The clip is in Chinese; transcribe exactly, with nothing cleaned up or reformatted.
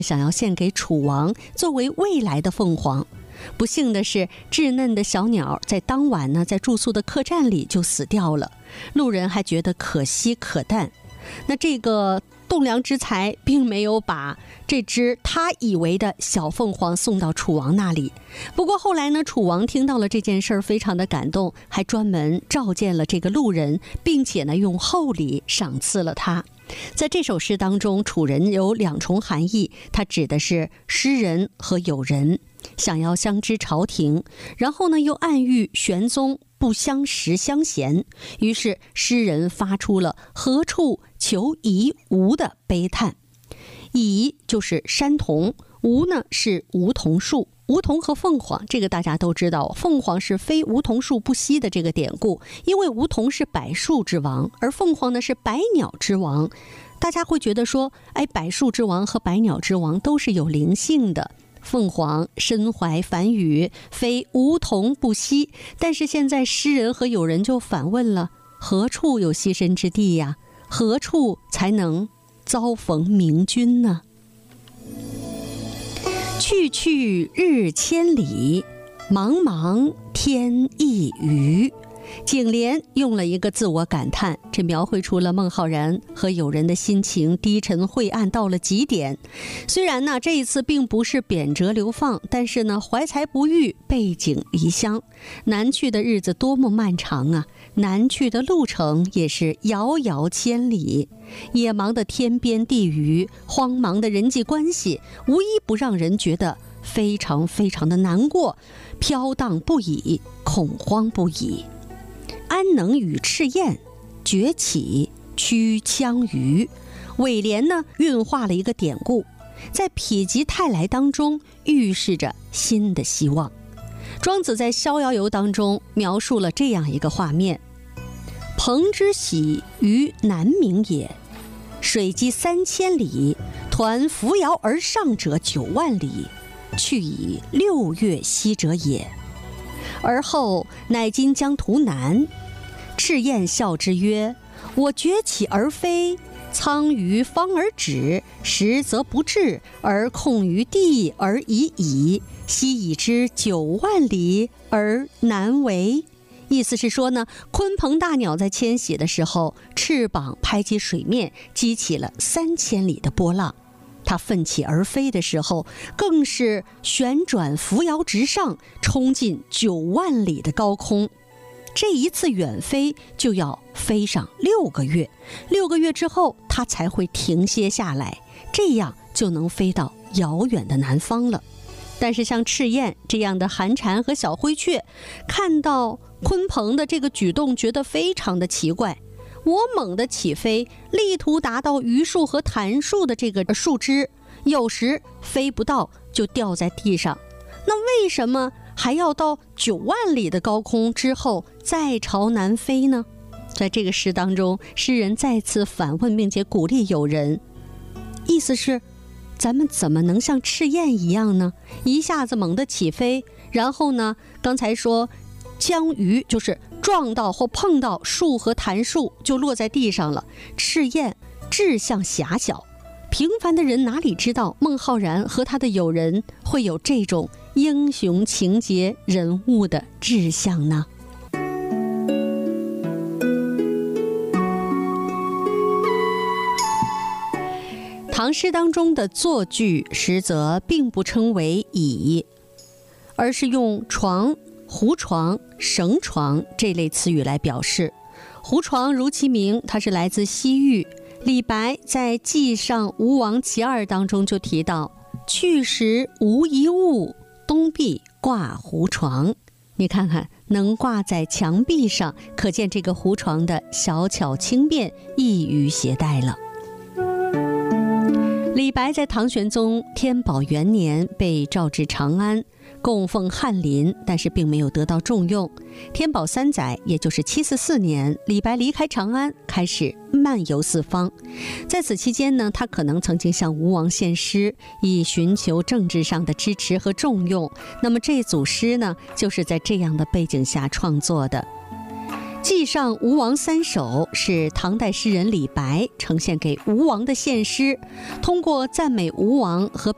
想要献给楚王，作为未来的凤凰。不幸的是，稚嫩的小鸟在当晚呢，在住宿的客栈里就死掉了。路人还觉得可惜可淡。那这个栋梁之才并没有把这只他以为的小凤凰送到楚王那里。不过后来呢，楚王听到了这件事儿，非常的感动，还专门召见了这个路人，并且呢用厚礼赏赐了他。在这首诗当中，楚人有两重含义，它指的是诗人和友人想要相知朝廷，然后呢又暗喻玄宗不相识相嫌，于是诗人发出了何处求夷吾的悲叹。夷就是山桐，吾呢是梧桐树。梧桐和凤凰，这个大家都知道，凤凰是非梧桐树不栖的这个典故，因为梧桐是百树之王，而凤凰呢是百鸟之王。大家会觉得说，哎，百树之王和百鸟之王都是有灵性的，凤凰身怀繁羽，非梧桐不栖。但是现在诗人和友人就反问了，何处有栖身之地呀？何处才能遭逢明君呢？去去日千里，茫茫天一隅。颈联用了一个自我感叹，这描绘出了孟浩然和友人的心情低沉晦暗到了极点。虽然呢这一次并不是贬谪流放，但是呢怀才不遇，背井离乡，南去的日子多么漫长啊，南去的路程也是遥遥千里。野茫的天边地隅，荒茫的人际关系，无一不让人觉得非常非常的难过，飘荡不已，恐慌不已。安能与赤焰，崛起驱羌余。尾联呢运化了一个典故，在否极泰来当中预示着新的希望。庄子在《逍遥游》当中描述了这样一个画面：朋之喜于南冥也，水击三千里，抟扶摇而上者九万里，去以六月息者也。而后乃今将图南。赤焰笑之曰：我崛起而飞，苍于方而止，实则不至，而控于地而已矣，昔已之九万里而难为。意思是说呢，鲲鹏大鸟在迁徙的时候，翅膀拍击水面，激起了三千里的波浪。它奋起而飞的时候，更是旋转扶摇直上，冲进九万里的高空。这一次远飞就要飞上六个月，六个月之后它才会停歇下来，这样就能飞到遥远的南方了。但是像赤焰这样的寒蝉和小灰雀，看到鲲鹏的这个举动，觉得非常的奇怪。我猛地起飞，力图达到榆树和檀树的这个树枝，有时飞不到就掉在地上，那为什么还要到九万里的高空之后再朝南飞呢？在这个诗当中，诗人再次反问并且鼓励友人，意思是咱们怎么能像赤焰一样呢？一下子猛地起飞，然后呢刚才说将鱼就是撞到或碰到树和檀树就落在地上了。赤焰志向狭小，平凡的人哪里知道孟浩然和他的友人会有这种英雄情节人物的志向呢？唐诗当中的坐句实则并不称为椅，而是用床、胡床、绳床这类词语来表示。胡床如其名，它是来自西域。李白在《记上吴王其二》当中就提到，去时无一物，东壁挂胡床。你看看，能挂在墙壁上，可见这个胡床的小巧轻便，易于携带了。李白在唐玄宗天宝元年被召至长安，供奉翰林，但是并没有得到重用。天宝三载，也就是七四四年，李白离开长安，开始漫游四方。在此期间呢，他可能曾经向吴王献诗，以寻求政治上的支持和重用。那么这组诗呢，就是在这样的背景下创作的。《记上吴王三首》是唐代诗人李白呈现给吴王的献诗，通过赞美吴王和